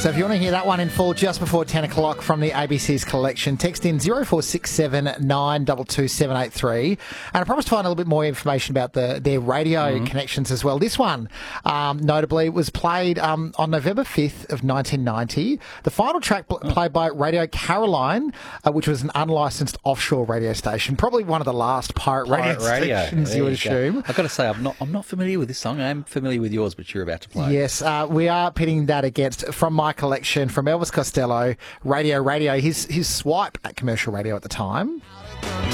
So if you want to hear that one in full just before 10 o'clock from the ABC's collection, text in 0467 922 783. And I promised to find a little bit more information about their radio connections as well. This one, notably, was played on November 5th of 1990. The final track played by Radio Caroline, which was an unlicensed offshore radio station. Probably one of the last pirate radio stations, you would assume. I've got to say, I'm not familiar with this song. I am familiar with yours, but you're about to play. Yes, we are pitting that against, from my collection, from Elvis Costello, Radio, his swipe at commercial radio at the time.